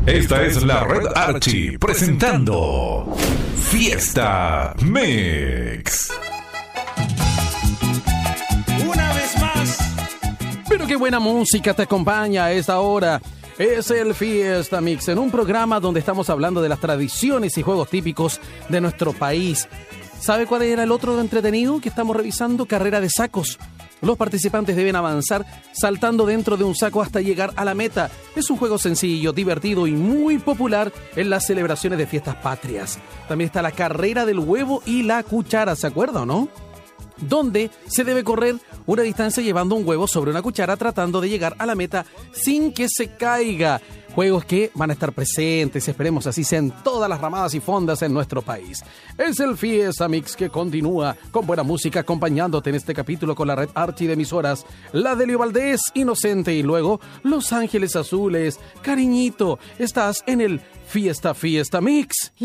Esta es la Red Archie presentando Fiesta Mix. Una vez más. Pero qué buena música te acompaña a esta hora. Es el Fiesta Mix, en un programa donde estamos hablando de las tradiciones y juegos típicos de nuestro país. ¿Sabe cuál era el otro entretenido que estamos revisando? Carrera de sacos. Los participantes deben avanzar saltando dentro de un saco hasta llegar a la meta. Es un juego sencillo, divertido y muy popular en las celebraciones de fiestas patrias. También está la carrera del huevo y la cuchara, ¿se acuerda o no? Donde se debe correr una distancia llevando un huevo sobre una cuchara tratando de llegar a la meta sin que se caiga. Juegos que van a estar presentes, esperemos así sean todas las ramadas y fondas en nuestro país. Es el Fiesta Mix que continúa con buena música acompañándote en este capítulo con la Red Archie de emisoras. La Delio Valdés, Inocente y luego Los Ángeles Azules. Cariñito, estás en el Fiesta Mix.